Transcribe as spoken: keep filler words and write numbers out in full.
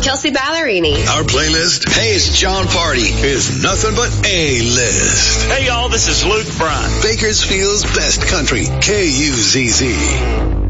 Chelsea Ballerini. Our playlist, Hey, it's John Party, is nothing but A-list. Hey, y'all, this is Luke Bryan. Bakersfield's best country, K U Z Z.